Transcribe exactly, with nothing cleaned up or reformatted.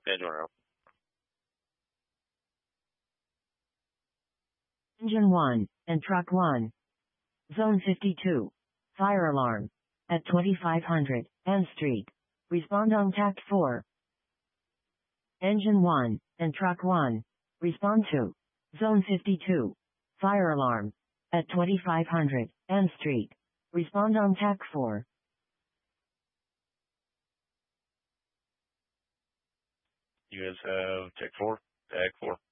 Engine route. Engine one, and Truck one. Zone fifty-two. Fire alarm. At twenty-five hundred, N Street. Respond on Tact four. Engine one, and Truck one. Respond to. Zone fifty-two. Fire alarm. At twenty-five hundred, N Street. Respond on Tact four. You guys have Tech four, Tag four.